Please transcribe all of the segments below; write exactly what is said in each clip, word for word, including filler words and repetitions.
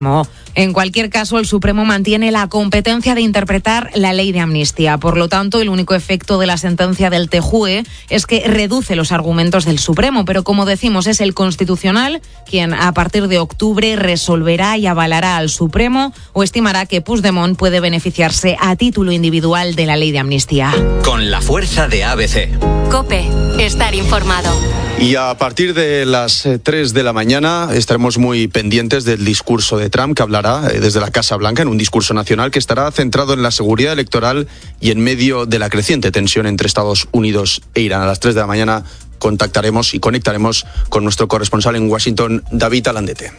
En cualquier caso, el Supremo mantiene la competencia de interpretar la ley de amnistía. Por lo tanto, el único efecto de la sentencia del T J U E es que reduce los argumentos del Supremo, pero como decimos, es el Constitucional quien a partir de octubre resolverá y avalará al Supremo o estimará que Puigdemont puede beneficiarse a título individual de la ley de amnistía. Con la fuerza de A B C. COPE, estar informado. Y a partir de las tres de la mañana estaremos muy pendientes del discurso de Trump, que hablará desde la Casa Blanca en un discurso nacional que estará centrado en la seguridad electoral y en medio de la creciente tensión entre Estados Unidos e Irán. A las tres de la mañana contactaremos y conectaremos con nuestro corresponsal en Washington, David Alandete.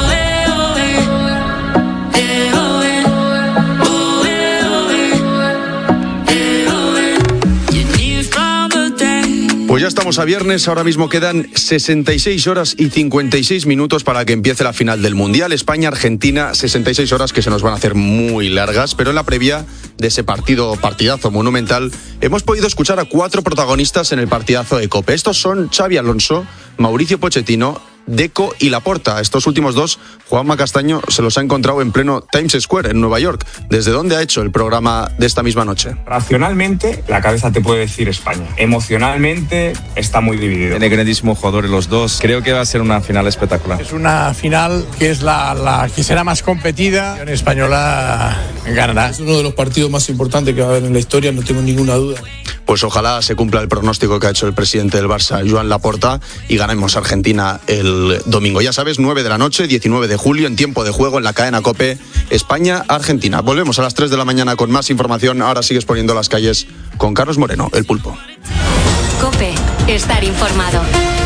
Pues ya estamos a viernes, ahora mismo quedan sesenta y seis horas y cincuenta y seis minutos para que empiece la final del Mundial. España-Argentina, sesenta y seis horas que se nos van a hacer muy largas, pero en la previa de ese partido, partidazo monumental, hemos podido escuchar a cuatro protagonistas en el partidazo de COPE. Estos son Xabi Alonso, Mauricio Pochettino, Deco y Laporta. Estos últimos dos, Juanma Castaño se los ha encontrado en pleno Times Square, en Nueva York. ¿Desde dónde ha hecho el programa de esta misma noche? Racionalmente, la cabeza te puede decir España. Emocionalmente, está muy dividido. Tiene grandísimos jugadores los dos. Creo que va a ser una final espectacular. Es una final que es la, la que será más competida. La española ganará. Es uno de los partidos más importantes que va a haber en la historia, no tengo ninguna duda. Pues ojalá se cumpla el pronóstico que ha hecho el presidente del Barça, Joan Laporta, y ganemos a Argentina el domingo. Ya sabes, nueve de la noche, diecinueve de julio, en tiempo de juego en la cadena COPE, España-Argentina. Volvemos a las tres de la mañana con más información. Ahora sigues poniendo las calles con Carlos Moreno, el Pulpo. COPE, estar informado.